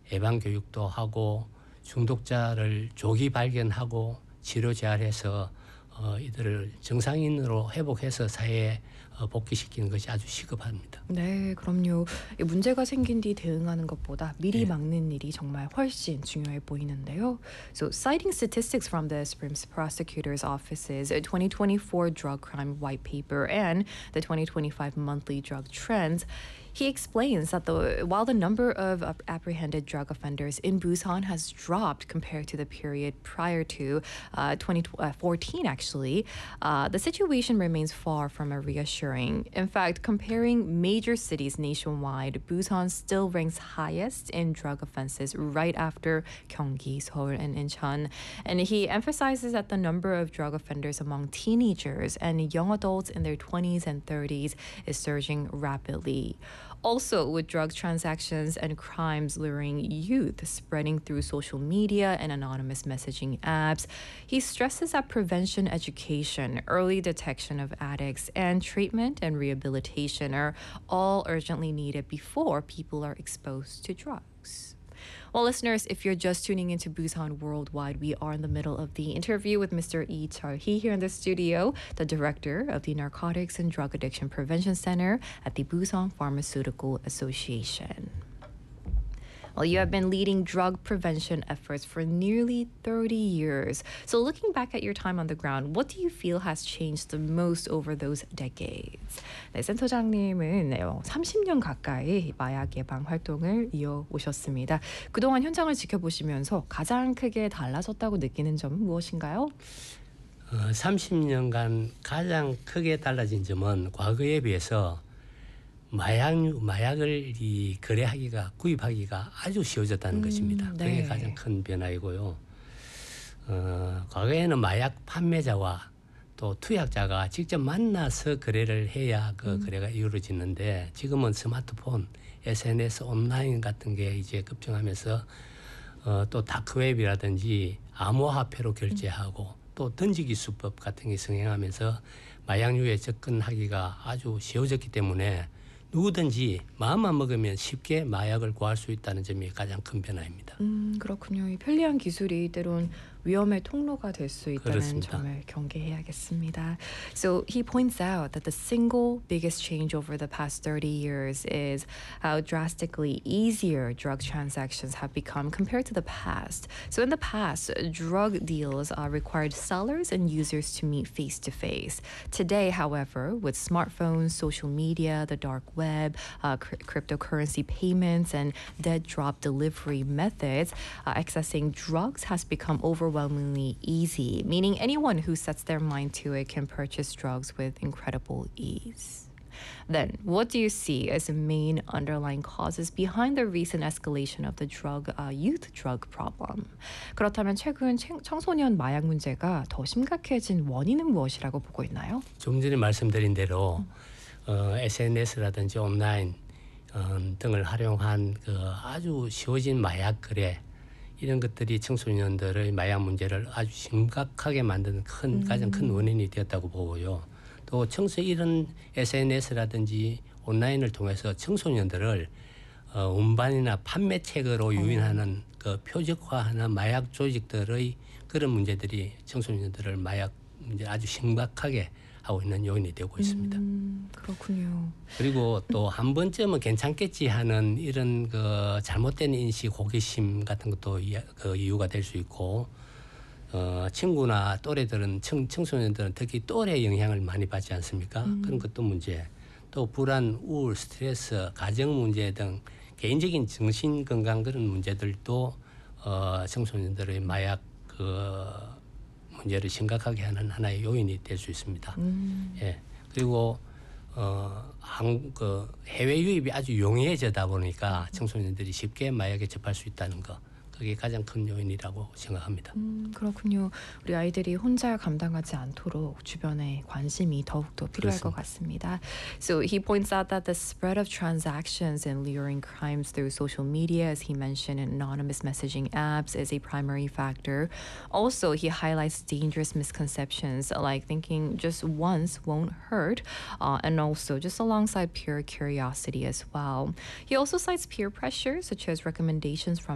예방 교육도 하고 중독자를 조기 발견하고 치료 재활해서 이들을 정상인으로 회복해서 사회에 복귀시키는 것이 아주 시급합니다. 네, 그럼요. 이 문제가 생긴 뒤 대응하는 것보다 미리 네. 막는 일이 정말 훨씬 중요해 보이는데요. So, citing statistics from the Supreme Prosecutor's Office's 2024 Drug Crime White Paper and the 2025 Monthly Drug Trends, he explains that while the number of apprehended drug offenders in Busan has dropped compared to the period prior to 2014, actually, the situation remains far from a reassuring. In fact, comparing major cities nationwide, Busan still ranks highest in drug offenses right after Gyeonggi, Seoul, and Incheon. And he emphasizes that the number of drug offenders among teenagers and young adults in their 20s and 30s is surging rapidly. Also, with drug transactions and crimes luring youth spreading through social media and anonymous messaging apps, he stresses that prevention education, early detection of addicts, and treatment and rehabilitation are all urgently needed before people are exposed to drugs. Well, listeners, if you're just tuning into Busan Worldwide, we are in the middle of the interview with Mr. Lee Chul-hee here in the studio, the director of the Narcotics and Drug Addiction Prevention Center at the Busan Pharmaceutical Association. Well, you have been leading drug prevention efforts for nearly 30 years. So looking back at your time on the ground, what do you feel has changed the most over those decades? 네, 센터장님은 30년 가까이 마약 예방 활동을 이어오셨습니다. 그동안 현장을 지켜보시면서 가장 크게 달라졌다고 느끼는 점은 무엇인가요? 30년간 가장 크게 달라진 점은 과거에 비해서 마약을 구입하기가 아주 쉬워졌다는 것입니다. 네. 그게 가장 큰 변화이고요. 과거에는 마약 판매자와 또 투약자가 직접 만나서 거래를 해야 그 거래가 이루어지는데 지금은 스마트폰, SNS, 온라인 같은 게 이제 급증하면서 또 다크웹이라든지 암호화폐로 결제하고 또 던지기 수법 같은 게 성행하면서 마약류에 접근하기가 아주 쉬워졌기 때문에 누구든지 마음만 먹으면 쉽게 마약을 구할 수 있다는 점이 가장 큰 변화입니다. 그렇군요. 이 편리한 기술이 때론 위험의 통로가 될 수 있다는 그렇습니다. 점을 경계해야겠습니다. So he points out that the single biggest change over the past 30 years is how drastically easier drug transactions have become compared to the past. So in the past, drug deals required sellers and users to meet face to face. Today, however, with smartphones, social media, the dark web, cryptocurrency payments, and dead drop delivery methods, accessing drugs has become overwhelmingly easy, meaning anyone who sets their mind to it can purchase drugs with incredible ease. Then, what do you see as the main underlying causes behind the recent escalation of the youth drug problem? 그렇다면 최근 청소년 마약 문제가 더 심각해진 원인은 무엇이라고 보고 있나요? 좀 전에 말씀드린 대로 SNS라든지 온라인 등을 활용한 아주 쉬워진 마약 거래 이런 것들이 청소년들의 마약 문제를 아주 심각하게 만드는 가장 큰 원인이 되었다고 보고요. 또 이런 SNS라든지 온라인을 통해서 청소년들을 운반이나 판매책으로 유인하는 표적화하는 마약 조직들의 그런 문제들이 청소년들을 마약 문제 아주 심각하게 하고 있는 요인이 되고 있습니다. 그렇군요. 그리고 또 한 번쯤은 괜찮겠지 하는 이런 잘못된 인식, 호기심 같은 것도 이유가 될 수 있고 친구나 또래들은 청소년들은 특히 또래 영향을 많이 받지 않습니까? 그런 것도 문제. 또 불안, 우울, 스트레스, 가정 문제 등 개인적인 정신 건강 그런 문제들도 청소년들의 마약 문제를 심각하게 하는 하나의 요인이 될 수 있습니다. 예. 그리고 해외 유입이 아주 용이해지다 보니까 청소년들이 쉽게 마약에 접할 수 있다는 거. 그게 가장 큰 요인이라고 생각합니다. 그렇군요. 우리 아이들이 혼자 감당하지 않도록 주변에 관심이 더욱더 필요할 것 같습니다. So he points out that the spread of transactions and luring crimes through social media, as he mentioned, and anonymous messaging apps is a primary factor. Also, he highlights dangerous misconceptions like thinking just once won't hurt, and also just alongside pure curiosity as well. He also cites peer pressure, such as recommendations from